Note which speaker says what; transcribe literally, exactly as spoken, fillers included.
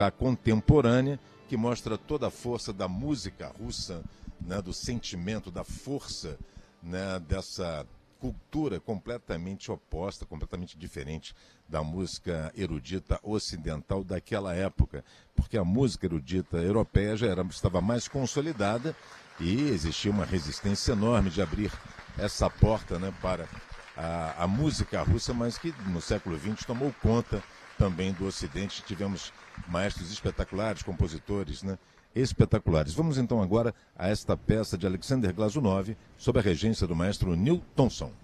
Speaker 1: contemporânea, que mostra toda a força da música russa, né, do sentimento, da força, né, dessa cultura completamente oposta, completamente diferente da música erudita ocidental daquela época, porque a música erudita europeia já era, estava mais consolidada e existia uma resistência enorme de abrir essa porta, né, para a, a música russa, mas que no século vinte tomou conta também do Ocidente. Tivemos maestros espetaculares, compositores, né, espetaculares. Vamos então agora a esta peça de Alexander Glazunov, sob a regência do maestro Neil Thompson.